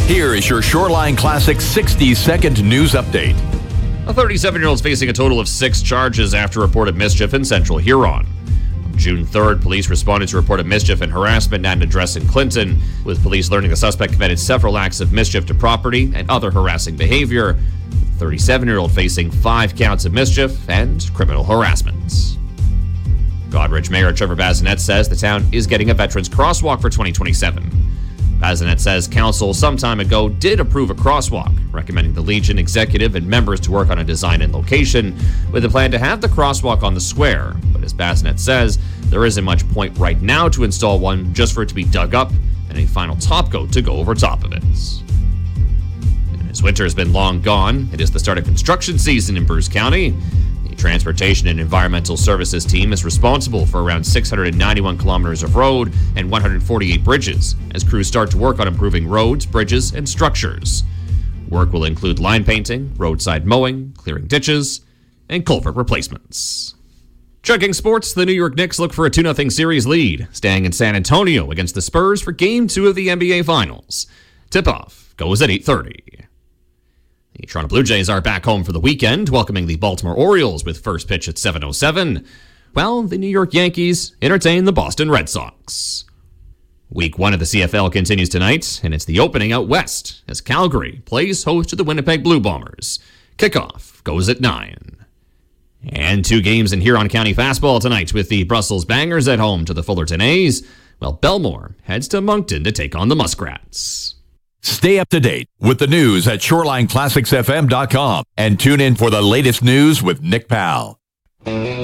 Here is your Shoreline Classic 60-second news update. A 37-year-old is facing a total of 6 charges after reported mischief in Central Huron. On June 3rd, police responded to reported mischief and harassment at an address in Clinton, with police learning the suspect committed several acts of mischief to property and other harassing behavior. The 37-year-old facing 5 counts of mischief and criminal harassment. Goderich Mayor Trevor Bazinet says the town is getting a Veterans Crosswalk for 2027. Bazinet says council some time ago did approve a crosswalk, recommending the Legion executive and members to work on a design and location with a plan to have the crosswalk on the square. But as Bazinet says, there isn't much point right now to install one just for it to be dug up and a final top coat to go over top of it. And as winter has been long gone, it is the start of construction season in Bruce County. The Transportation and Environmental Services team is responsible for around 691 kilometers of road and 148 bridges as crews start to work on improving roads, bridges, and structures. Work will include line painting, roadside mowing, clearing ditches, and culvert replacements. Checking sports, the New York Knicks look for a 2-0 series lead, staying in San Antonio against the Spurs for Game 2 of the NBA Finals. Tip-off goes at 8:30. The Toronto Blue Jays are back home for the weekend, welcoming the Baltimore Orioles with first pitch at 7:07, while the New York Yankees entertain the Boston Red Sox. Week 1 of the CFL continues tonight, and it's the opening out west as Calgary plays host to the Winnipeg Blue Bombers. Kickoff goes at 9. And 2 games in Huron County fastball tonight with the Brussels Bangers at home to the Fullerton A's, while Belmore heads to Moncton to take on the Muskrats. Stay up to date with the news at ShorelineClassicsFM.com and tune in for the latest news with Nick Powell.